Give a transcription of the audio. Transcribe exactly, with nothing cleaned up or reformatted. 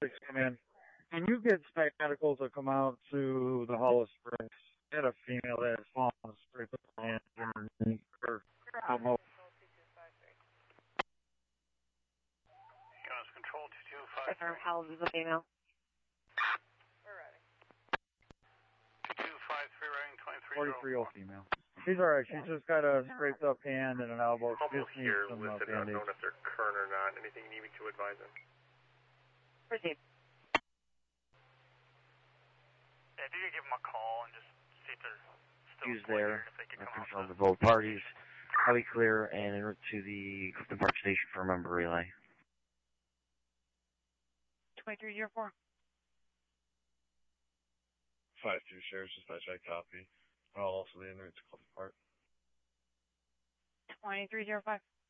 come in. Can you get Spec Medical to come out to the Hollow Springs? Get a female that has fallen asleep with her hands underneath her elbow. Units Control two two five. Our house is a female. We're ready. two two five three, writing twenty-three. forty-three year old female. She's alright. She's just got a scraped up hand and an elbow. She Almost just needs here some uh, listed, bandage. unknown if they're current or not. Anything you need me to advise them? Proceed. Yeah, if you could give them a call and just see if they're still Use employed there. here, if they could come Confirm out. with both parties. Highway clear and en route to the Clifton Park Station for a member relay. twenty-three zero four. five two Sheriff's Dispatch, I copy. I'll also be en route to Clifton Park. twenty-three zero five.